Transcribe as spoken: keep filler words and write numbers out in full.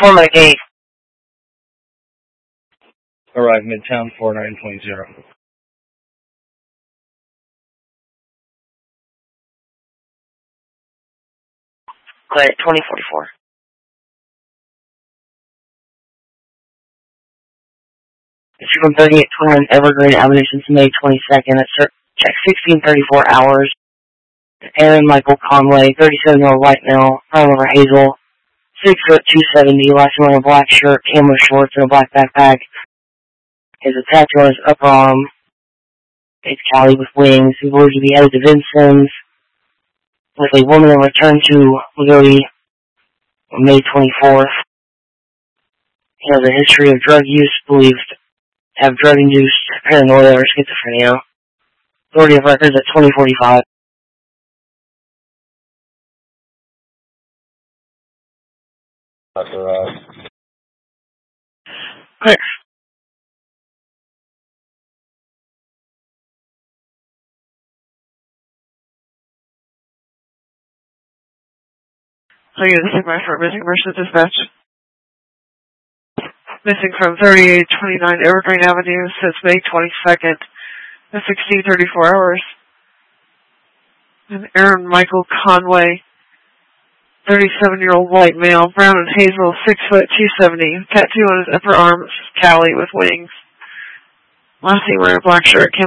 Format eight. Arrive Midtown four nine point zero. Clear twenty forty-four. It's from thirty-eight twenty-one Evergreen Avenue since May twenty-second. That's check sixteen thirty-four hours. Aaron Michael Conway, thirty-seven-year-old white male, prime over Hazel, six foot two seventy, last wearing a black shirt, camo shorts, and a black backpack. His tattoo on his upper arm. It's Callie with wings. He believes to be headed to Vincent's with a woman in return to Lagodi on May twenty-fourth. He has a history of drug use, believed to have drug-induced paranoia or schizophrenia. Authority of records at twenty forty-five. Arrive. Clear. So you're the signal for missing versus dispatch. Missing from thirty-eight twenty-nine Evergreen Avenue since May twenty-second at sixteen thirty-four hours. And Aaron Michael Conway, thirty-seven-year-old white male, brown and hazel, six foot two seventy, tattoo on his upper arm, Callie with wings. Last seen wearing a black shirt,